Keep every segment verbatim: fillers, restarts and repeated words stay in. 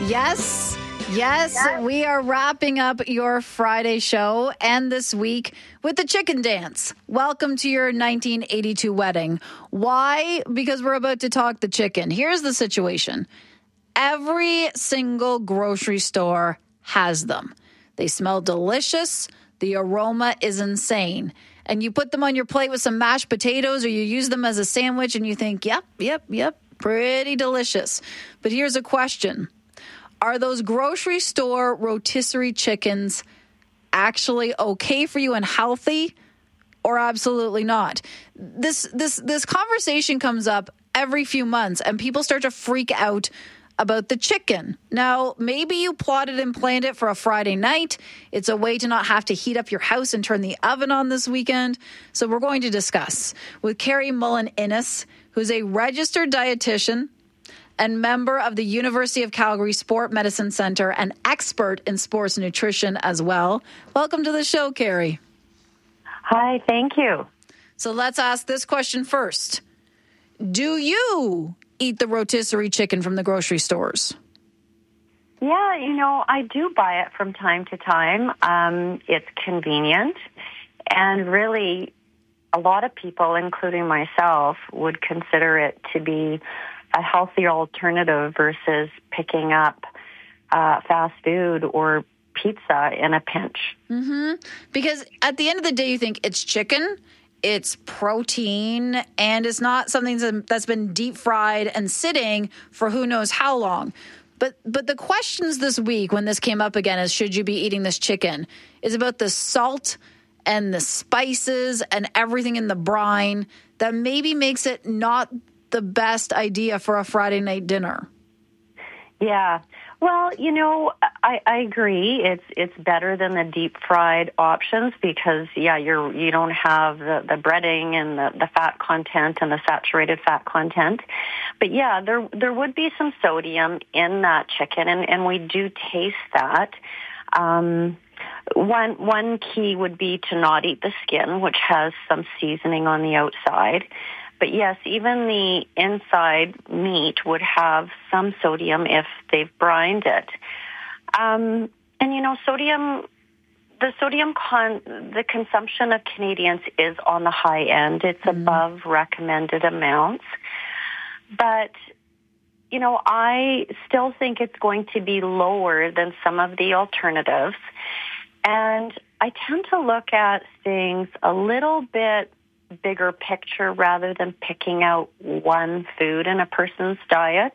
Yes, yes, yes, we are wrapping up your Friday show and this week with the chicken dance. Welcome to your nineteen eighty-two wedding. Why? Because we're about to talk the chicken. Here's the situation. Every single grocery store has them. They smell delicious. The aroma is insane. And you put them on your plate with some mashed potatoes, or you use them as a sandwich and you think, yep, yep, yep, pretty delicious. But here's a question. Are those grocery store rotisserie chickens actually okay for you and healthy, or absolutely not? This this this conversation comes up every few months, and people start to freak out about the chicken. Now, maybe you plotted and planned it for a Friday night. It's a way to not have to heat up your house and turn the oven on this weekend. So we're going to discuss with Carrie Mullen-Innes, who's a registered dietitian and member of the University of Calgary Sport Medicine Center, and expert in sports nutrition as well. Welcome to the show, Carrie. Hi, thank you. So let's ask this question first. Do you eat the rotisserie chicken from the grocery stores? Yeah, you know, I do buy it from time to time. Um, it's convenient. And really, a lot of people, including myself, would consider it to be a healthier alternative versus picking up uh, fast food or pizza in a pinch. Mm-hmm. Because at the end of the day, you think it's chicken, it's protein, and it's not something that's been deep fried and sitting for who knows how long. But but the questions this week when this came up again is, should you be eating this chicken, is about the salt and the spices and everything in the brine that maybe makes it not the best idea for a Friday night dinner. Yeah. Well, you know, I, I agree. It's it's better than the deep fried options because, yeah, you're you don't have the, the breading and the, the fat content and the saturated fat content. But yeah, there there would be some sodium in that chicken, and, and we do taste that. Um, one one key would be to not eat the skin, which has some seasoning on the outside. But yes, even the inside meat would have some sodium if they've brined it. Um, and, you know, sodium, the sodium, con- the consumption of Canadians is on the high end. It's mm-hmm. above recommended amounts. But, you know, I still think it's going to be lower than some of the alternatives. And I tend to look at things a little bit bigger picture rather than picking out one food in a person's diet.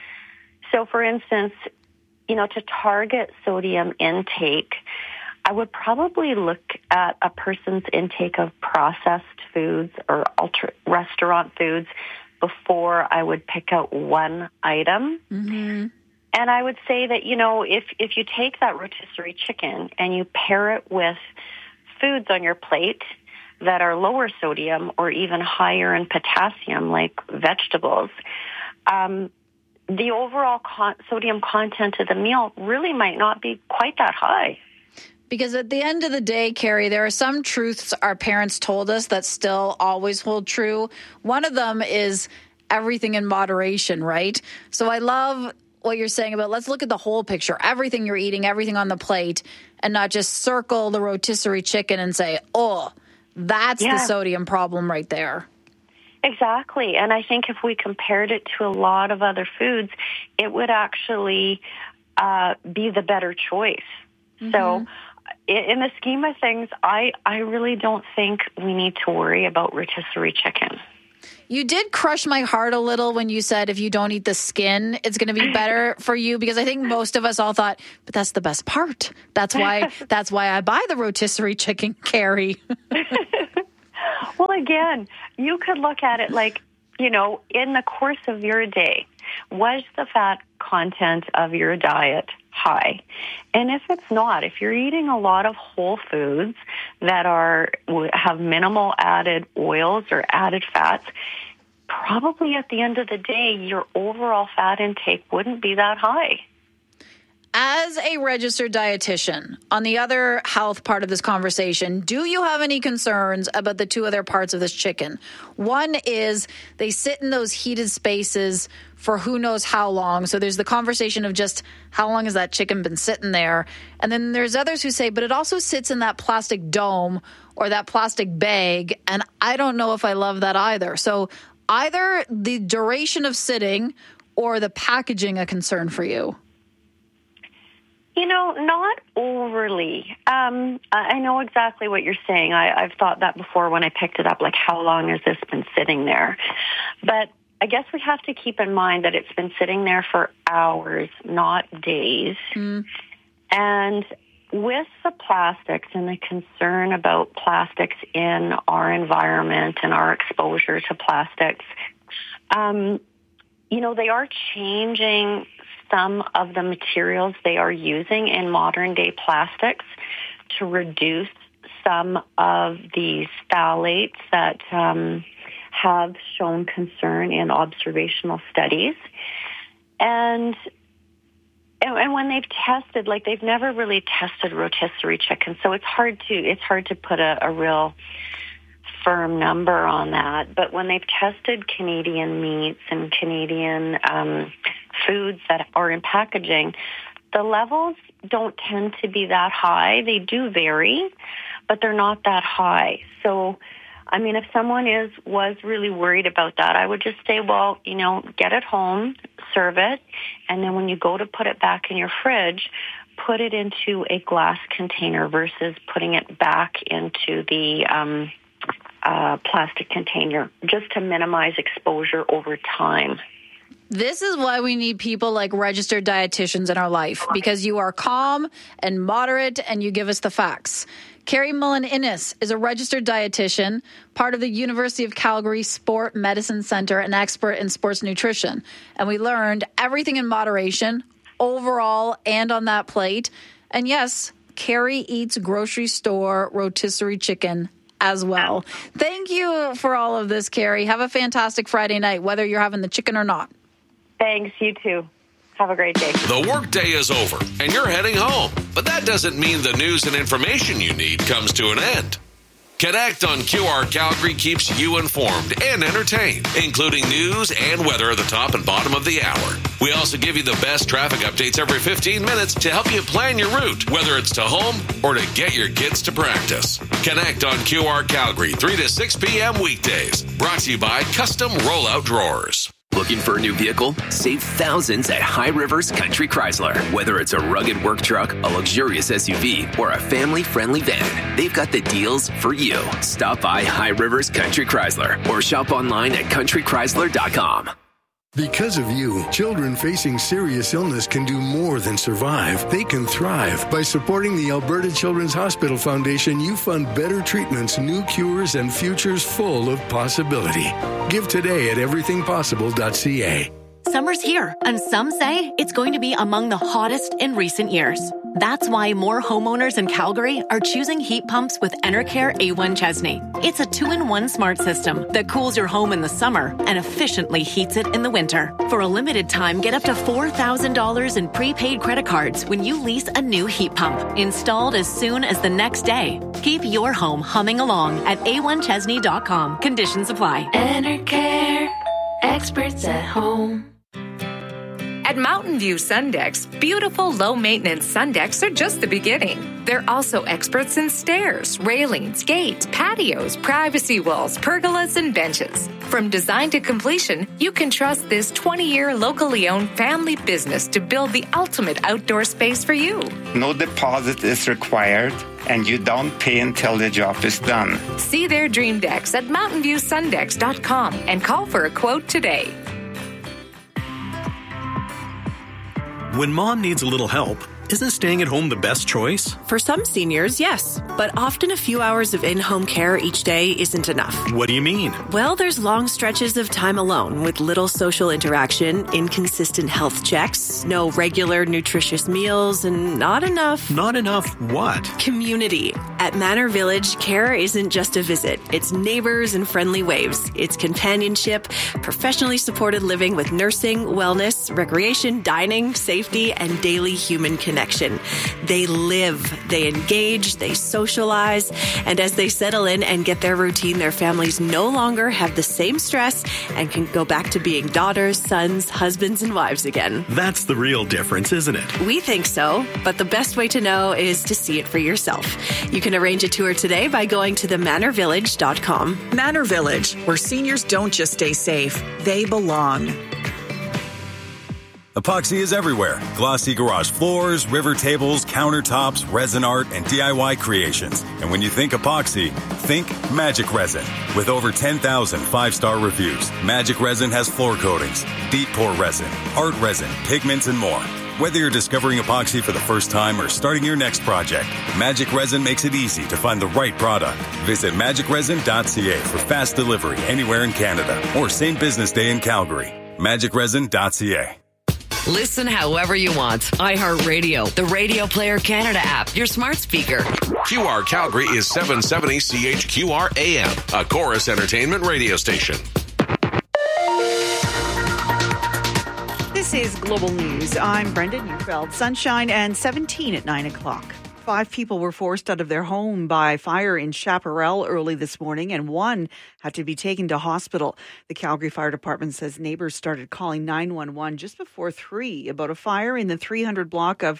So, for instance, you know, to target sodium intake, I would probably look at a person's intake of processed foods or ultra restaurant foods before I would pick out one item. Mm-hmm. And I would say that, you know, if, if you take that rotisserie chicken and you pair it with foods on your plate that are lower sodium or even higher in potassium, like vegetables, um, the overall con- sodium content of the meal really might not be quite that high. Because at the end of the day, Carrie, there are some truths our parents told us that still always hold true. One of them is everything in moderation, right? So I love what you're saying about let's look at the whole picture, everything you're eating, everything on the plate, and not just circle the rotisserie chicken and say, oh, that's yeah. the sodium problem right there. Exactly. And I think if we compared it to a lot of other foods, it would actually uh, be the better choice. Mm-hmm. So in the scheme of things, I, I really don't think we need to worry about rotisserie chicken. You did crush my heart a little when you said if you don't eat the skin, it's going to be better for you, because I think most of us all thought, but that's the best part. That's why that's why I buy the rotisserie chicken, Carrie. Well, again, you could look at it like, you know, in the course of your day, was the fat content of your diet high? And if it's not, if you're eating a lot of whole foods that are have minimal added oils or added fats, probably at the end of the day, your overall fat intake wouldn't be that high. As a registered dietitian, on the other health part of this conversation, do you have any concerns about the two other parts of this chicken? One is they sit in those heated spaces for who knows how long. So there's the conversation of just how long has that chicken been sitting there? And then there's others who say, but it also sits in that plastic dome or that plastic bag. And I don't know if I love that either. So either the duration of sitting or the packaging a concern for you? You know, not overly. Um, I know exactly what you're saying. I, I've thought that before when I picked it up, like how long has this been sitting there? But I guess we have to keep in mind that it's been sitting there for hours, not days. Mm. And with the plastics and the concern about plastics in our environment and our exposure to plastics, um, you know, they are changing some of the materials they are using in modern day plastics to reduce some of these phthalates that um, have shown concern in observational studies. And, and and when they've tested, like they've never really tested rotisserie chicken, so it's hard to it's hard to put a, a real firm number on that. But when they've tested Canadian meats and Canadian um, foods that are in packaging, the levels don't tend to be that high. They do vary, but they're not that high. So, I mean, if someone is was really worried about that, I would just say, well, you know, get it home, serve it, and then when you go to put it back in your fridge, put it into a glass container versus putting it back into the um, uh, plastic container, just to minimize exposure over time. This is why we need people like registered dietitians in our life, because you are calm and moderate and you give us the facts. Carrie Mullen-Innes is a registered dietitian, part of the University of Calgary Sport Medicine Center, and expert in sports nutrition. And we learned everything in moderation, overall and on that plate. And yes, Carrie eats grocery store rotisserie chicken as well. Thank you for all of this, Carrie. Have a fantastic Friday night, whether you're having the chicken or not. Thanks, you too. Have a great day. The workday is over, and you're heading home. But that doesn't mean the news and information you need comes to an end. Connect on Q R Calgary keeps you informed and entertained, including news and weather at the top and bottom of the hour. We also give you the best traffic updates every fifteen minutes to help you plan your route, whether it's to home or to get your kids to practice. Connect on Q R Calgary, three to six p.m. weekdays. Brought to you by Custom Rollout Drawers. Looking for a new vehicle? Save thousands at High Rivers Country Chrysler. Whether it's a rugged work truck, a luxurious S U V, or a family-friendly van, they've got the deals for you. Stop by High Rivers Country Chrysler or shop online at country chrysler dot com. Because of you, children facing serious illness can do more than survive. They can thrive. By supporting the Alberta Children's Hospital Foundation, you fund better treatments, new cures, and futures full of possibility. Give today at everything possible dot c a. Summer's here, and some say it's going to be among the hottest in recent years. That's why more homeowners in Calgary are choosing heat pumps with Enercare A one Chesney. It's a two-in-one smart system that cools your home in the summer and efficiently heats it in the winter. For a limited time, get up to four thousand dollars in prepaid credit cards when you lease a new heat pump, installed as soon as the next day. Keep your home humming along at a one chesney dot com. Conditions apply. Enercare, experts at home. At Mountain View Sundecks, beautiful low-maintenance Sundecks are just the beginning. They're also experts in stairs, railings, gates, patios, privacy walls, pergolas, and benches. From design to completion, you can trust this twenty-year locally owned family business to build the ultimate outdoor space for you. No deposit is required, and you don't pay until the job is done. See their dream decks at mountain view sundecks dot com and call for a quote today. When mom needs a little help, isn't staying at home the best choice? For some seniors, yes. But often a few hours of in-home care each day isn't enough. What do you mean? Well, there's long stretches of time alone with little social interaction, inconsistent health checks, no regular nutritious meals, and not enough... Not enough what? Community. At Manor Village, care isn't just a visit. It's neighbors and friendly waves. It's companionship, professionally supported living with nursing, wellness, recreation, dining, safety, and daily human connection. They live, they engage, they socialize, and as they settle in and get their routine, their families no longer have the same stress and can go back to being daughters, sons, husbands, and wives again. That's the real difference, isn't it? We think so, but the best way to know is to see it for yourself. You can arrange a tour today by going to the manor village dot com. Manor Village, where seniors don't just stay safe, they belong. Epoxy is everywhere. Glossy garage floors, river tables, countertops, resin art, and D I Y creations. And when you think epoxy, think Magic Resin. With over ten thousand five-star reviews, Magic Resin has floor coatings, deep pour resin, art resin, pigments, and more. Whether you're discovering epoxy for the first time or starting your next project, Magic Resin makes it easy to find the right product. Visit magic resin dot c a for fast delivery anywhere in Canada or same business day in Calgary. magic resin dot c a. Listen however you want. iHeartRadio, the Radio Player Canada app, your smart speaker. Q R Calgary is seven seventy C H Q R A M, a Chorus Entertainment radio station. This is Global News. I'm Brenda Neufeld. Sunshine and seventeen at nine o'clock. Five people were forced out of their home by fire in Chaparral early this morning, and one had to be taken to hospital. The Calgary Fire Department says neighbors started calling nine one one just before three about a fire in the three hundred block of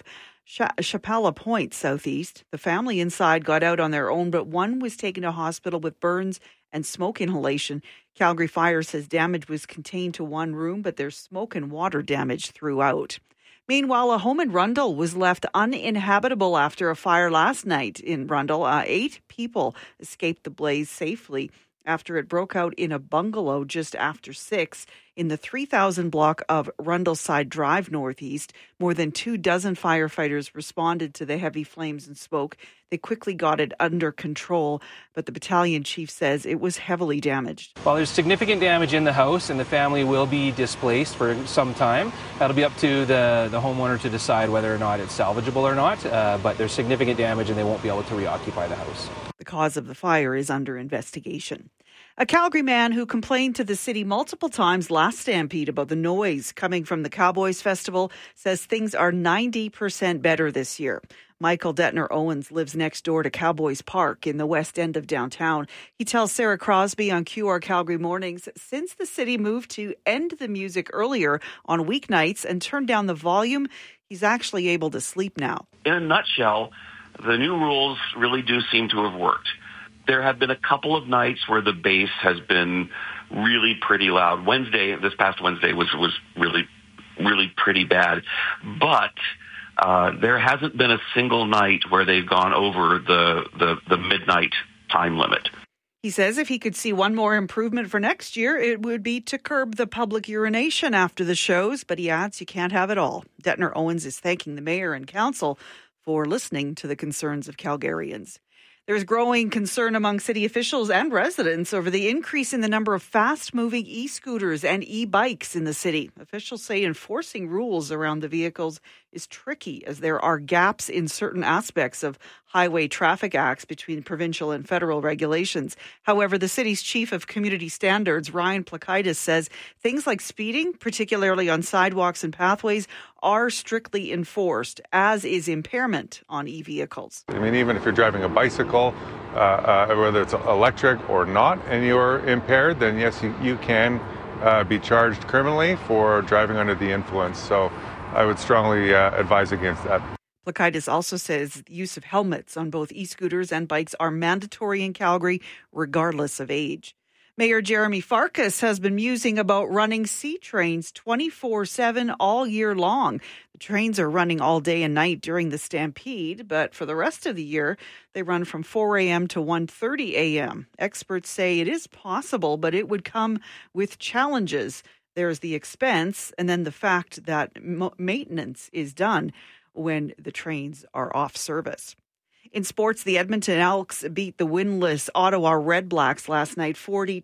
Chapala Point Southeast. The family inside got out on their own, but one was taken to hospital with burns and smoke inhalation. Calgary Fire says damage was contained to one room, but there's smoke and water damage throughout. Meanwhile, a home in Rundle was left uninhabitable after a fire last night in Rundle. Uh, eight people escaped the blaze safely after it broke out in a bungalow just after six in the three thousand block of Rundleside Drive Northeast. More than two dozen firefighters responded to the heavy flames and smoke. They quickly got it under control, but the battalion chief says it was heavily damaged. Well, there's significant damage in the house, and the family will be displaced for some time. That'll be up to the, the homeowner to decide whether or not it's salvageable or not, uh, but there's significant damage and they won't be able to reoccupy the house. The cause of the fire is under investigation. A Calgary man who complained to the city multiple times last Stampede about the noise coming from the Cowboys Festival says things are ninety percent better this year. Michael Detner Owens lives next door to Cowboys Park in the west end of downtown. He tells Sarah Crosby on Q R Calgary Mornings, since the city moved to end the music earlier on weeknights and turn down the volume, he's actually able to sleep now. In a nutshell, the new rules really do seem to have worked. There have been a couple of nights where the bass has been really pretty loud. Wednesday, this past Wednesday was, was really, really pretty bad. But uh, there hasn't been a single night where they've gone over the, the, the midnight time limit. He says if he could see one more improvement for next year, it would be to curb the public urination after the shows. But he adds you can't have it all. Detner Owens is thanking the mayor and council for listening to the concerns of Calgarians. There's growing concern among city officials and residents over the increase in the number of fast-moving e-scooters and e-bikes in the city. Officials say enforcing rules around the vehicles is tricky as there are gaps in certain aspects of highway traffic acts between provincial and federal regulations. However, the city's chief of community standards, Ryan Plakaitis, says things like speeding, particularly on sidewalks and pathways, are strictly enforced, as is impairment on e-vehicles. I mean, even if you're driving a bicycle, uh, uh, whether it's electric or not, and you're impaired, then yes, you, you can uh, be charged criminally for driving under the influence. So I would strongly uh, advise against that. Plakaitis also says the use of helmets on both e-scooters and bikes are mandatory in Calgary, regardless of age. Mayor Jeremy Farkas has been musing about running C trains twenty-four seven all year long. The trains are running all day and night during the Stampede, but for the rest of the year, they run from four a.m. to one thirty a.m. Experts say it is possible, but it would come with challenges. There's the expense, and then the fact that mo- maintenance is done when the trains are off service. In sports, the Edmonton Elks beat the winless Ottawa Red Blacks last night forty